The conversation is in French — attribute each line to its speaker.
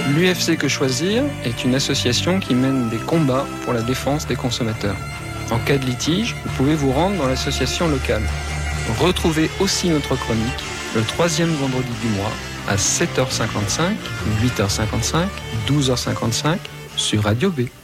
Speaker 1: L'UFC Que Choisir est une association qui mène des combats pour la défense des consommateurs. En cas de litige, vous pouvez vous rendre dans l'association locale. Retrouvez aussi notre chronique le 3e vendredi du mois à 7h55, 8h55, 12h55 sur Radio B.